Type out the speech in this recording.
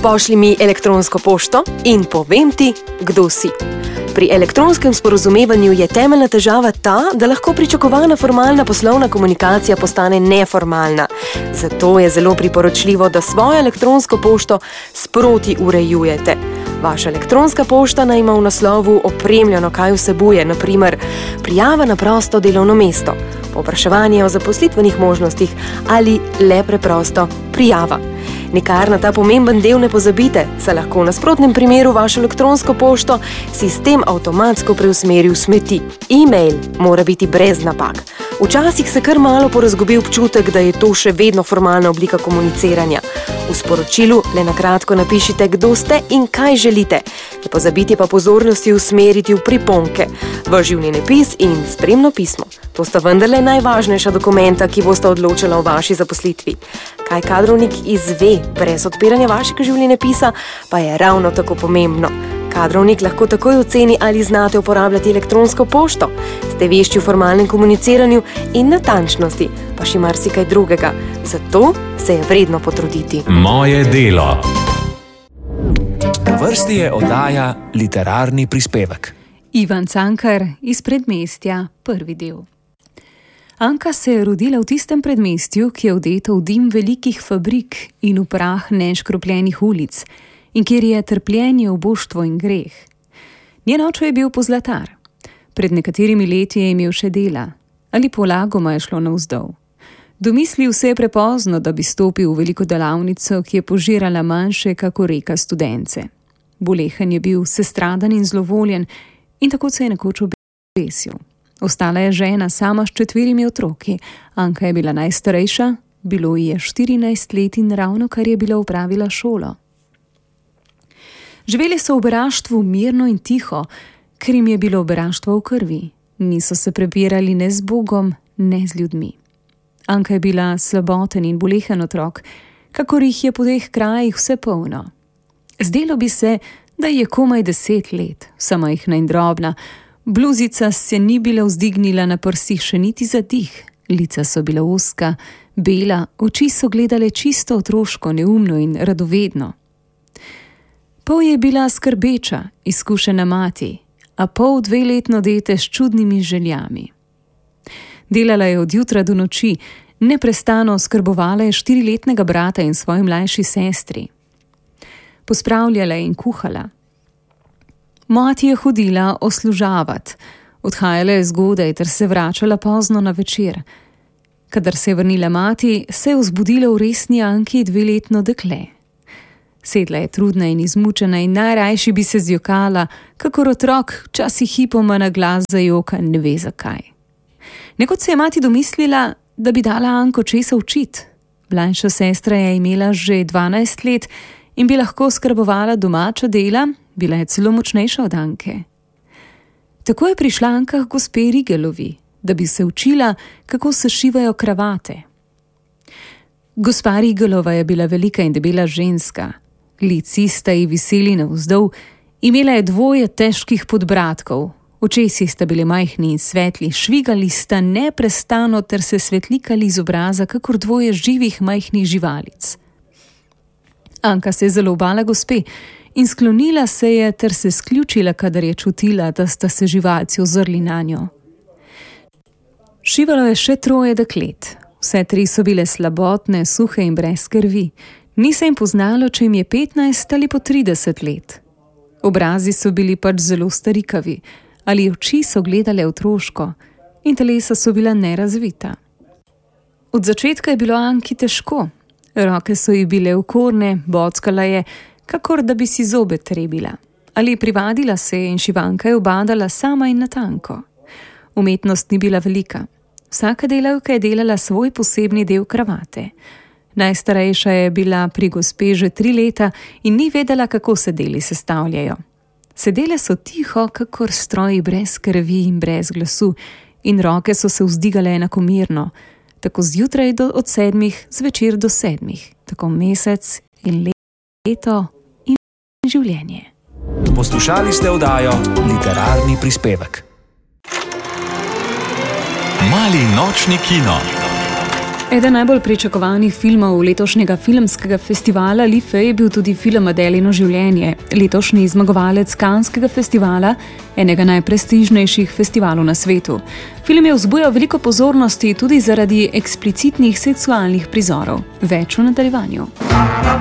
Pošlji mi elektronsko pošto in povem ti, kdo si. Pri elektronskem sporazumevanju je temeljna težava ta, da lahko pričakovana formalna poslovna komunikacija postane neformalna. Zato je zelo priporočljivo, da svojo elektronsko pošto sproti urejujete. Vaša elektronska pošta naj ima v naslovu opremljeno, kaj vsebuje, na primer prijava na prosto delovno mesto, povpraševanje o zaposlitvenih možnostih ali le preprosto prijava. Nikar na ta pomemben del ne pozabite, saj lahko v nasprotnem primeru vašo elektronsko pošto sistem avtomatsko preusmeri v smeti. E-mail mora biti brez napak. Včasih se kar malo porazgubi občutek, da je to še vedno formalna oblika komuniciranja. V sporočilu le na kratko napišite, kdo ste in kaj želite. Ne pozabite pa pozornosti usmeriti v priponke, v življenjepis in spremno pismo. To sta vendarle najvažnejša dokumenta, ki bosta odločala o vaši zaposlitvi. Kaj kadrovnik izve brez odpiranja vašega življenjepisa, pa je ravno tako pomembno. Kadrovnik lahko takoj oceni, ali znate uporabljati elektronsko pošto, ste vešči v formalnem komuniciranju in natančnosti, pa še marsikaj drugega. Zato se je vredno potruditi. Moje delo. Na vrsti je oddaja Literarni prispevek. Ivan Cankar iz Predmestja, prvi del. Anka se je rodila v tistem predmestju, ki je odeto v dim velikih fabrik in v prah neškropljenih ulic in kjer je trpljenje, uboštvo in greh. Njen oče je bil pozlatar. Pred nekaterimi leti je imel še dela, ali polagoma je šlo navzdol. Domislil se je prepozno, da bi stopil v veliko delavnico, ki je požirala manjše kako reka Studence. Bolehen je bil, sestradan in zlovoljen in tako se je nekoč obesil. Ostala je žena sama s 4 otroki. Anka je bila najstarejša, bilo ji je 14 let in ravno kar je bila opravila šolo. Živeli so v beraštvu mirno in tiho, ker jim je bilo beraštvo v krvi. Niso se prepirali ne z Bogom, ne z ljudmi. Anka je bila slaboten in bolehen otrok, kakor jih je po teh krajih vse polno. Zdelo bi se, da je komaj 10 let, sama majhna in drobna. Bluzica se ni bila vzdignila na prsih še niti za dih. Lica so bila ozka, bela, oči so gledale čisto otroško, neumno in radovedno. Pol je bila skrbeča, izkušena mati, a pol 2-letno dete s čudnimi željami. Delala je od jutra do noči, neprestano skrbovala je 4-letnega brata in svoji mlajši sestri. Pospravljala in kuhala. Mati je hodila oslužavat, odhajala je zgodaj ter se vračala pozno na večer. Kadar se je vrnila mati, se je vzbudila v resni Anki 2-letno dekle. Sedla je trudna in izmučena in najrajši bi se zjokala, kakor otrok včasih hipoma na glas zajoka, ne ve zakaj. Nekoč se je mati domislila, da bi dala Anko česa učit. Mlajša sestra je imela že 12 let in bi lahko skrbovala domača dela, bila je celo močnejša od Anke. Tako je prišla Anka k gospe Rigelovi, da bi se učila, kako se šivajo kravate. Gospa Rigelova je bila velika in debela ženska. Lici sta ji viseli navzdol, imela je 2 težkih podbradkov. Očesi sta bili majhni in svetli, švigali sta neprestano ter se svetlikali iz obraza, kakor 2 živih majhnih živalic. Anka se je zelo bala gospe in sklonila se je ter se sključila, kadar je čutila, da sta se živalci ozrli nanjo. Šivalo je še 3 deklet. Vse 3 so bile slabotne, suhe in brez krvi. Ni se jim poznalo, če jim je 15 ali po 30 let. Obrazi so bili pač zelo starikavi, ali oči so gledale otroško in telesa so bila nerazvita. Od začetka je bilo Anki težko. Roke so ji bile okorne, bockala je, kakor da bi si zobe trebila. Ali privadila se je in šivanka je ubadala sama in natanko. Umetnost ni bila velika. Vsaka delavka je delala svoj posebni del kravate. Najstarejša je bila pri gospe že 3 leta in ni vedela, kako se deli sestavljajo. Sedele so tiho, kakor stroji brez krvi in brez glasu, in roke so se vzdigale enakomerno, tako zjutraj od 7, zvečer do 7, tako mesec in leto in življenje. Poslušali ste oddajo Literarni prispevek. Mali nočni kino. Eden najbolj pričakovanih filmov letošnjega filmskega festivala Life je bil tudi film Adelino življenje, letošnji zmagovalec Canskega festivala, enega najprestižnejših festivalov na svetu. Film je vzbujal veliko pozornosti tudi zaradi eksplicitnih seksualnih prizorov. Več v nadaljevanju.